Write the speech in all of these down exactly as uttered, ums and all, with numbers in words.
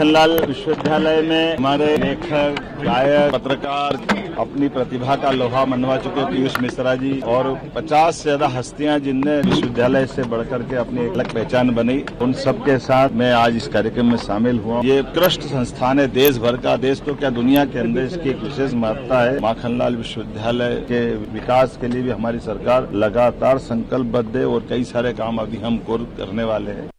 माखनलाल विश्वविद्यालय में हमारे लेखक, गायक, पत्रकार अपनी प्रतिभा का लोहा मनवा चुके पीयूष मिश्रा जी और पचास से ज्यादा हस्तियां जिनने विश्वविद्यालय से बढ़कर के अपनी एक अलग पहचान बनी, उन सबके साथ मैं आज इस कार्यक्रम में शामिल हुआ। ये उत्कृष्ट संस्थान है देश भर का, देश तो क्या दुनिया के अंदर इसकी एक विशेष महत्ता है। माखनलाल विश्वविद्यालय के विकास के लिए भी हमारी सरकार लगातार संकल्पबद्ध है और कई सारे काम अभी हम करने वाले हैं।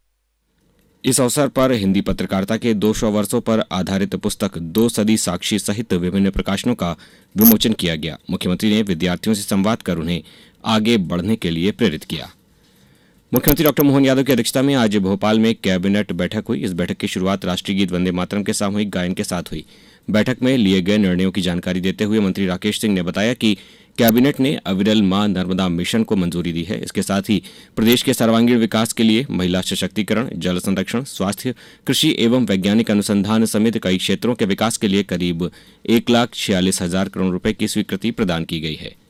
इस अवसर पर हिंदी पत्रकारिता के दो सौ वर्षों पर आधारित पुस्तक दो सदी साक्षी सहित विभिन्न प्रकाशनों का विमोचन किया गया। मुख्यमंत्री ने विद्यार्थियों से संवाद कर उन्हें आगे बढ़ने के लिए प्रेरित किया। मुख्यमंत्री डॉक्टर मोहन यादव की अध्यक्षता में आज भोपाल में कैबिनेट बैठक हुई। इस बैठक की शुरुआत राष्ट्रीय गीत वंदे मातरम के सामूहिक गायन के साथ हुई। बैठक में लिए गए निर्णयों की जानकारी देते हुए मंत्री राकेश सिंह ने बताया कि कैबिनेट ने अविरल मां नर्मदा मिशन को मंजूरी दी है। इसके साथ ही प्रदेश के सर्वांगीण विकास के लिए महिला सशक्तिकरण, जल संरक्षण, स्वास्थ्य, कृषि एवं वैज्ञानिक अनुसंधान समेत कई क्षेत्रों के विकास के लिए करीब एक लाख छियालीस हजार करोड़ रुपए की स्वीकृति प्रदान की गई है।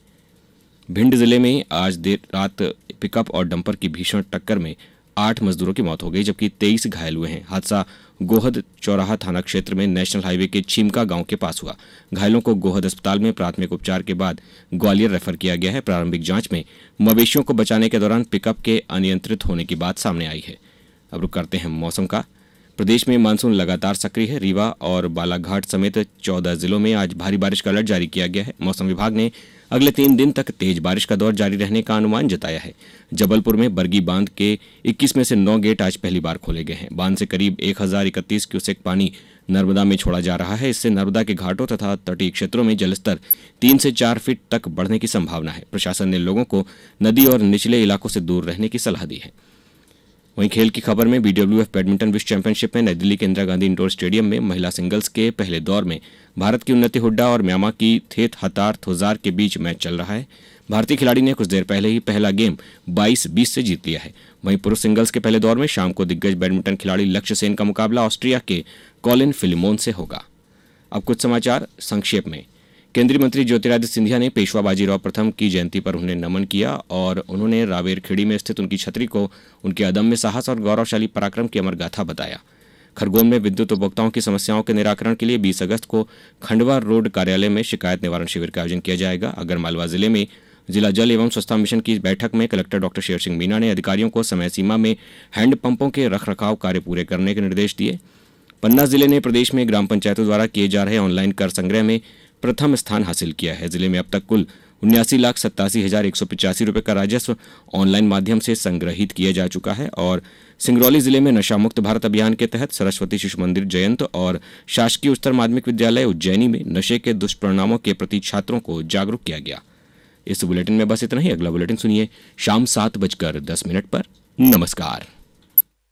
भिंड जिले में आज देर रात पिकअप और डंपर की भीषण टक्कर में आठ मजदूरों की मौत हो गई, जबकि तेईस घायल हुए हैं। हादसा गोहद चौराहा थाना क्षेत्र में नेशनल हाईवे के छिमका गांव के पास हुआ। घायलों को गोहद अस्पताल में प्राथमिक उपचार के बाद ग्वालियर रेफर किया गया है। प्रारंभिक जांच में मवेशियों को बचाने के दौरान पिकअप के अनियंत्रित होने की बात सामने आई है। अब रुक करते हैं मौसम का। प्रदेश में मानसून लगातार सक्रिय है। रीवा और बालाघाट समेत चौदह जिलों में आज भारी बारिश का अलर्ट जारी किया गया है। मौसम विभाग ने अगले तीन दिन तक तेज बारिश का दौर जारी रहने का अनुमान जताया है। जबलपुर में बरगी बांध के इक्कीस में से नौ गेट आज पहली बार खोले गए हैं। बांध से करीब एक हजार इकतीस क्यूसेक पानी नर्मदा में छोड़ा जा रहा है। इससे नर्मदा के घाटों तथा तटीय क्षेत्रों में जलस्तर तीन से चार फीट तक बढ़ने की संभावना है। प्रशासन ने लोगों को नदी और निचले इलाकों से दूर रहने की सलाह दी है। वहीं खेल की खबर में बीडब्ल्यूएफ बैडमिंटन विश्व चैंपियनशिप में नई दिल्ली के इंदिरा गांधी इंडोर स्टेडियम में महिला सिंगल्स के पहले दौर में भारत की उन्नति हुड्डा और म्यांमार की थेत हतार थोजार के बीच मैच चल रहा है। भारतीय खिलाड़ी ने कुछ देर पहले ही पहला गेम बाईस बीस से जीत लिया है। वहीं पुरुष सिंगल्स के पहले दौर में शाम को दिग्गज बैडमिंटन खिलाड़ी लक्ष्य सेन का मुकाबला ऑस्ट्रिया के कॉलिन फिलिमोन से होगा। अब कुछ समाचार संक्षेप में। केंद्रीय मंत्री ज्योतिरादित्य सिंधिया ने पेशवा बाजीराव प्रथम की जयंती पर उन्हें नमन किया और उन्होंने रावेरखेड़ी में स्थित उनकी छतरी को उनके अदम्य साहस और गौरवशाली पराक्रम की अमर गाथा बताया। खरगोन में विद्युत उपभोक्ताओं की समस्याओं के निराकरण के लिए बीस अगस्त को खंडवा रोड कार्यालय में शिकायत निवारण शिविर का आयोजन किया जाएगा। आगरमालवा जिले में जिला जल एवं स्वच्छता मिशन की बैठक में कलेक्टर डॉक्टर शेर सिंह मीणा ने अधिकारियों को समय सीमा में हैंडपंपों के रखरखाव कार्य पूरे करने के निर्देश दिए। पन्ना जिले ने प्रदेश में ग्राम पंचायतों द्वारा किए जा रहे ऑनलाइन कर संग्रह में प्रथम स्थान हासिल किया है। जिले में अब तक कुल उन्यासी लाख सत्तासी हजार एक सौ पिचासी रुपये का राजस्व ऑनलाइन माध्यम से संग्रहित किया जा चुका है। और सिंगरौली जिले में नशा मुक्त भारत अभियान के तहत सरस्वती शिशु मंदिर जयंत और शासकीय उच्चतर माध्यमिक विद्यालय उज्जैनी में नशे के दुष्परिणामों के प्रति छात्रों को जागरूक किया गया। इस बुलेटिन में बस इतना ही। अगला बुलेटिन सुनिए शाम सात बजकर दस मिनट पर। नमस्कार।